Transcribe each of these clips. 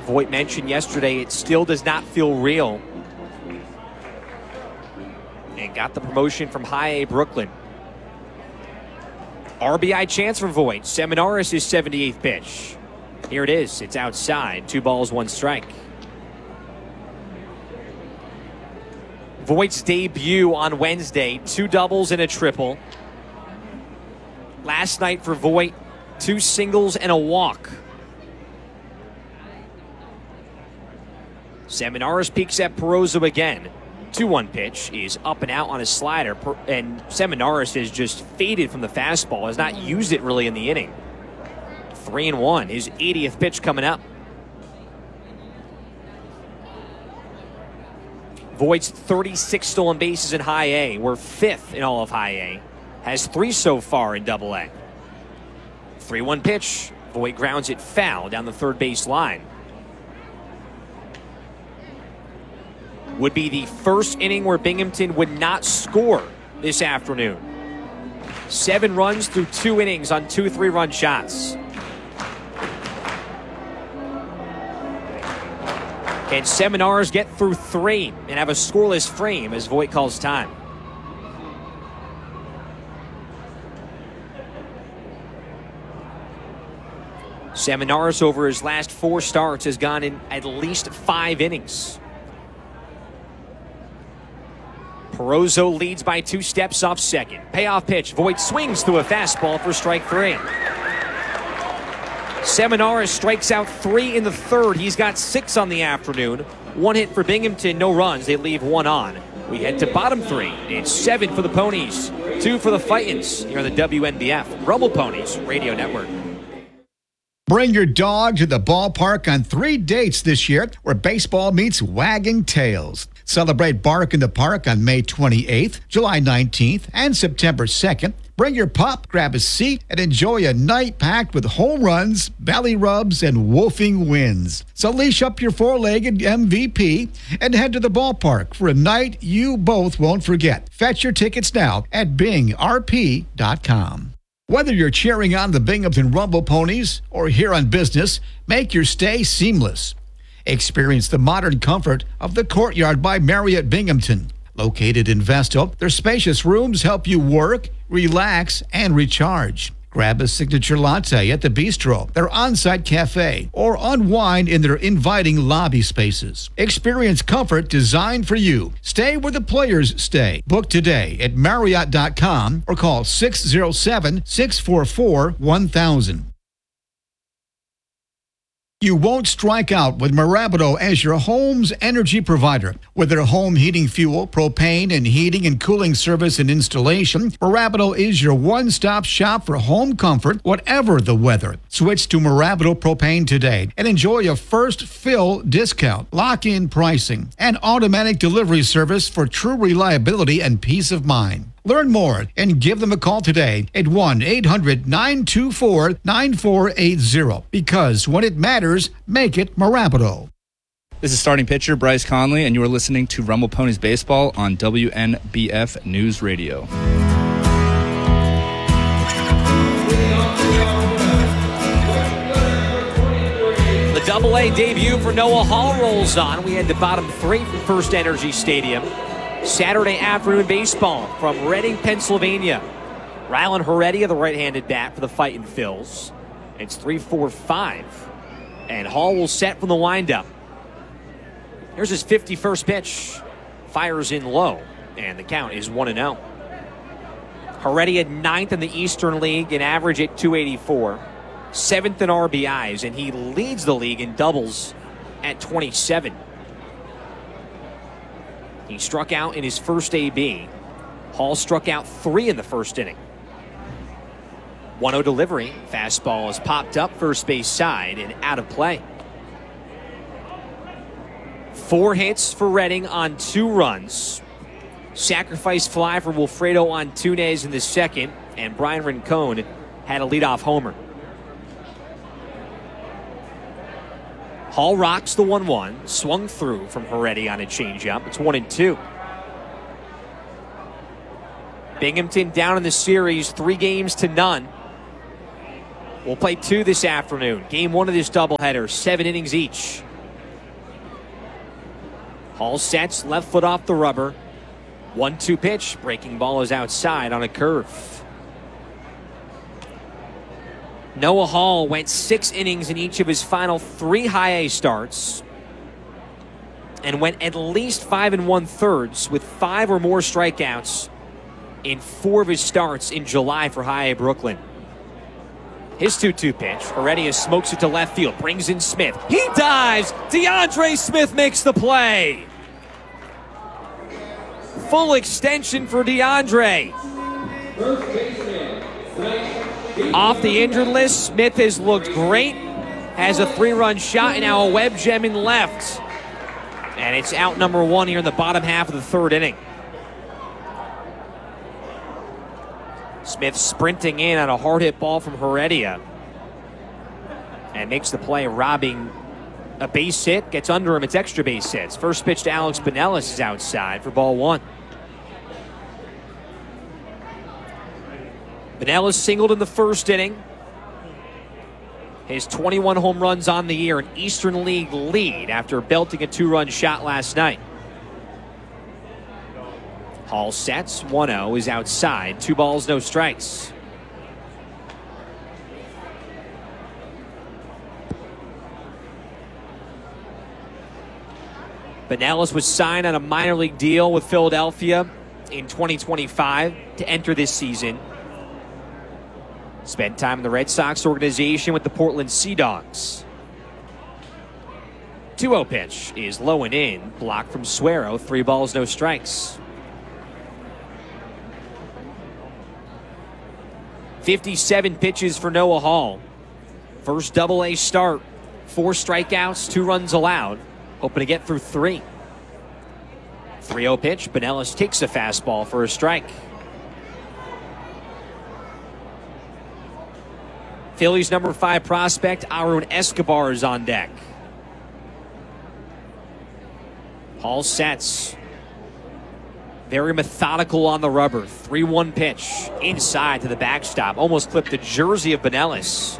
Voigt mentioned yesterday it still does not feel real. And got the promotion from High A Brooklyn. RBI chance for Voigt. Seminaris' 78th pitch. Here it is. It's outside. 2 balls, 1 strike. Voigt's debut on Wednesday. 2 doubles and a triple. Last night for Voigt, 2 singles and a walk. Seminaris peeks at Perozo again. 2-1 pitch is up and out on his slider, and Seminaris has just faded from the fastball, has not used it really in the inning. 3-1, his 80th pitch coming up. Voigt's 36 stolen bases in High A. We're 5th in all of High A. Has 3 so far in Double A. 3-1 pitch. Voigt grounds it foul down the third base line. Would be the first inning where Binghamton would not score this afternoon. 7 runs through 2 innings on 2 3-run shots. Can Seminaris get through 3 and have a scoreless frame as Voigt calls time? Seminaris over his last 4 starts has gone in at least 5 innings. Perozo leads by 2 steps off second. Payoff pitch. Voigt swings through a fastball for strike 3. Seminaris strikes out 3 in the third. He's got 6 on the afternoon. 1 hit for Binghamton, no runs. They leave 1 on. We head to bottom 3. It's 7 for the Ponies, 2 for the Fightins here on the WNBF Rumble Ponies Radio Network. Bring your dog to the ballpark on 3 dates this year where baseball meets wagging tails. Celebrate Bark in the Park on May 28th, July 19th, and September 2nd. Bring your pup, grab a seat, and enjoy a night packed with home runs, belly rubs, and woofing wins. So leash up your 4-legged MVP and head to the ballpark for a night you both won't forget. Fetch your tickets now at bingrp.com. Whether you're cheering on the Binghamton Rumble Ponies or here on business, make your stay seamless. Experience the modern comfort of the Courtyard by Marriott Binghamton. Located in Vestal, their spacious rooms help you work, relax, and recharge. Grab a signature latte at the Bistro, their on-site cafe, or unwind in their inviting lobby spaces. Experience comfort designed for you. Stay where the players stay. Book today at Marriott.com or call 607-644-1000. You won't strike out with Mirabito as your home's energy provider. With their home heating fuel, propane, and heating and cooling service and installation, Mirabito is your one-stop shop for home comfort, whatever the weather. Switch to Mirabito Propane today and enjoy a first fill discount, lock-in pricing, and automatic delivery service for true reliability and peace of mind. Learn more and give them a call today at 1-800-924-9480. Because when it matters, make it Mirabito. This is starting pitcher Bryce Conley, and you are listening to Rumble Ponies Baseball on WNBF News Radio. The Double-A debut for Noah Hall rolls on. We head to bottom 3 from First Energy Stadium. Saturday afternoon baseball from Reading, Pennsylvania. Rylan Heredia, the right-handed bat for the Fightin' Phils. It's 3-4-5. And Hall will set from the windup. Here's his 51st pitch. Fires in low, and the count is 1-0. Heredia 9th in the Eastern League, an average at 284. 7th in RBIs, and he leads the league in doubles at 27. He struck out in his first AB. Hall struck out 3 in the first inning. 1-0 delivery. Fastball is popped up first base side and out of play. 4 hits for Reading on 2 runs. Sacrifice fly for Wilfredo Antunes in the second, and Brian Rincon had a leadoff homer. Hall rocks the 1-1, swung through from Heredia on a changeup. It's 1-2. Binghamton down in the series, 3-0. We'll play 2 this afternoon. Game 1 of this doubleheader, 7 innings each. Hall sets, left foot off the rubber. 1-2 pitch. Breaking ball is outside on a curve. Noah Hall went 6 innings in each of his final 3 high A starts and went at least 5 1/3 with 5 or more strikeouts in 4 of his starts in July for High A Brooklyn. His 2-2 pitch. Heredia smokes it to left field. Brings in Smith. He dives. DeAndre Smith makes the play. Full extension for DeAndre. Off the injured list, Smith has looked great. Has a 3-run shot and now a web gem in left. And it's out number 1 here in the bottom half of the 3rd inning. Smith sprinting in on a hard hit ball from Heredia. And makes the play, robbing a base hit. Gets under him, it's extra base hits. First pitch to Alex Binelas is outside for ball 1. Binelas singled in the 1st inning. His 21 home runs on the year, an Eastern League lead after belting a 2-run shot last night. Hall sets, 1-0 is outside. 2 balls, no strikes. Binelas was signed on a minor league deal with Philadelphia in 2025 to enter this season. Spent time in the Red Sox organization with the Portland Sea Dogs. 2-0 pitch is low and in. Blocked from Suero. 3 balls, no strikes. 57 pitches for Noah Hall. First Double-A start. 4 strikeouts, 2 runs allowed. Hoping to get through 3. 3-0 pitch. Binelas takes a fastball for a strike. Phillies number 5 prospect Arun Escobar is on deck. Hall sets. Very methodical on the rubber. 3-1 pitch. Inside to the backstop. Almost clipped the jersey of Binelas.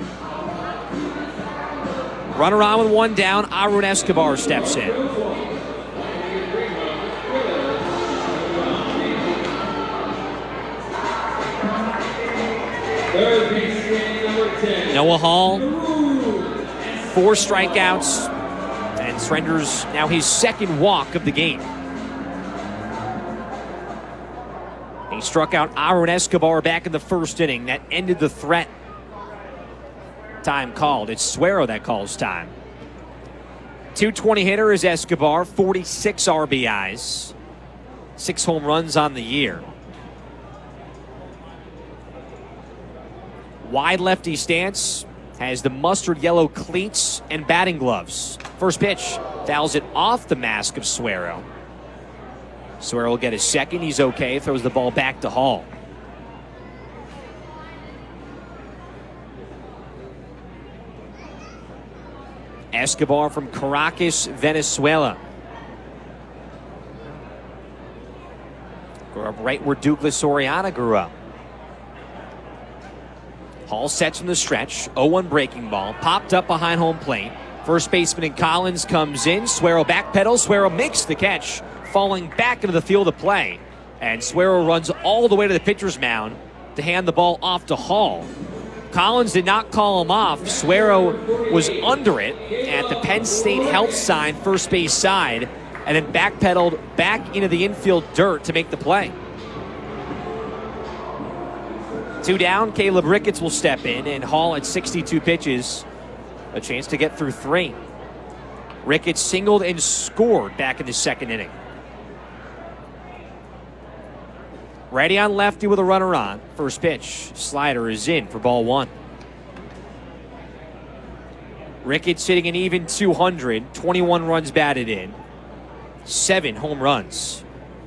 Runner on with 1 down. Arun Escobar steps in. Noah Hall, 4 strikeouts, and surrenders now his 2nd walk of the game. He struck out Arun Escobar back in the 1st inning. That ended the threat. Time called. It's Suero that calls time. 220 hitter is Escobar, 46 RBIs, 6 home runs on the year. Wide lefty stance, has the mustard yellow cleats and batting gloves. First pitch, fouls it off the mask of Suero. Suero will get his 2nd. He's okay. Throws the ball back to Hall. Escobar from Caracas, Venezuela. Grew up right where Douglas Oriana grew up. Hall sets from the stretch. 0-1 breaking ball. Popped up behind home plate. First baseman Collins comes in. Suero backpedals. Suero makes the catch, falling back into the field of play. And Suero runs all the way to the pitcher's mound to hand the ball off to Hall. Collins did not call him off. Suero was under it at the Penn State Health sign, first base side, and then backpedaled back into the infield dirt to make the play. 2 down, Caleb Ricketts will step in, and Hall at 62 pitches, a chance to get through 3. Ricketts singled and scored back in the 2nd inning. Righty on lefty with a runner on. First pitch, slider is in for ball 1. Ricketts sitting an even 200, 21 runs batted in, 7 home runs.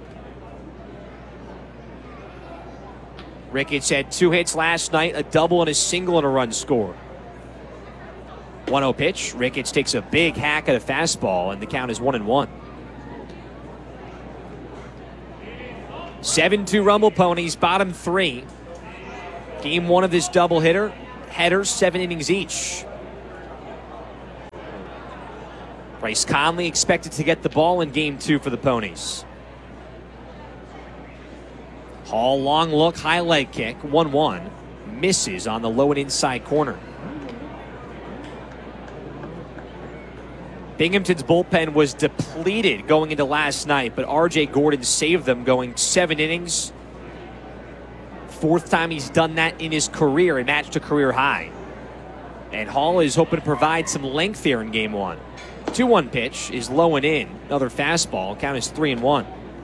Ricketts had 2 hits last night, a double and a single and a run scored. 1-0 pitch. Ricketts takes a big hack at a fastball, and the count is 1-1. 7-2 Rumble Ponies, bottom 3. Game 1 of this doubleheader. Headers, 7 innings each. Bryce Conley expected to get the ball in game 2 for the Ponies. Hall, long look, high leg kick, 1-1. Misses on the low and inside corner. Binghamton's bullpen was depleted going into last night, but R.J. Gordon saved them, going 7 innings. 4th time he's done that in his career and matched a career high. And Hall is hoping to provide some length here in game 1. 2-1 pitch is low and in. Another fastball. Count is 3-1.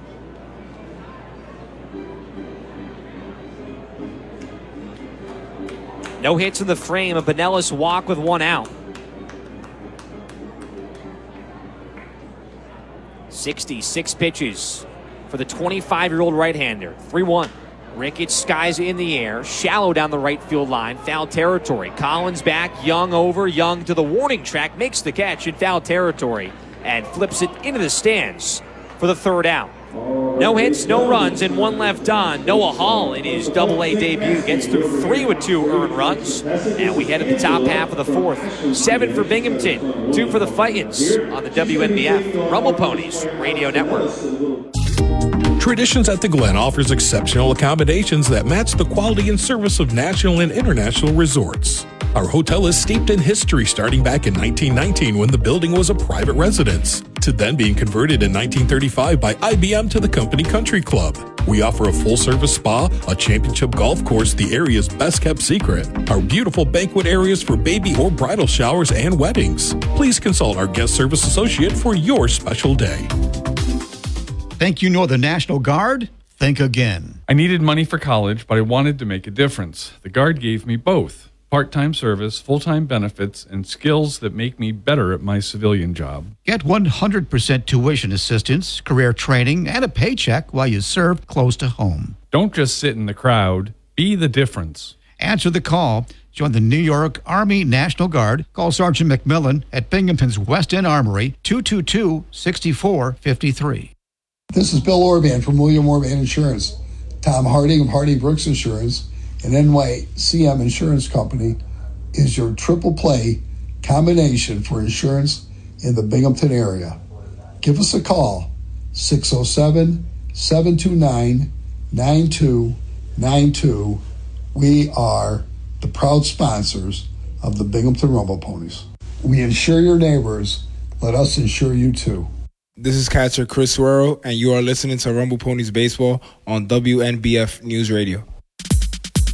No hits in the frame. A Pinellas walk with 1 out. 66 pitches for the 25-year-old right-hander. 3-1. Ricketts skies in the air, shallow down the right field line, foul territory. Collins back, Young over, Young to the warning track, makes the catch in foul territory and flips it into the stands for the 3rd out. No hits, no runs, and 1 left on. Noah Hall in his Double-A debut gets through 3 with 2 earned runs, and we head to the top half of the 4th. 7 for Binghamton, 2 for the Fightins on the WNBF Rumble Ponies Radio Network. Traditions at the Glen offers exceptional accommodations that match the quality and service of national and international resorts. Our hotel is steeped in history, starting back in 1919 when the building was a private residence, to then being converted in 1935 by IBM to the Company Country Club. We offer a full-service spa, a championship golf course, the area's best-kept secret, our beautiful banquet areas for baby or bridal showers and weddings. Please consult our guest service associate for your special day. Think you know the National Guard? Think again. I needed money for college, but I wanted to make a difference. The Guard gave me both. Part-time service, full-time benefits, and skills that make me better at my civilian job. Get 100% tuition assistance, career training, and a paycheck while you serve close to home. Don't just sit in the crowd. Be the difference. Answer the call. Join the New York Army National Guard. Call Sergeant McMillan at Binghamton's West End Armory, 222-6453. This is Bill Orban from William Orban Insurance. Tom Harding of Hardy Brooks Insurance and NYCM Insurance Company is your triple play combination for insurance in the Binghamton area. Give us a call, 607-729-9292. We are the proud sponsors of the Binghamton Rumble Ponies. We insure your neighbors. Let us insure you too. This is catcher Chris Suero, and you are listening to Rumble Ponies Baseball on WNBF News Radio.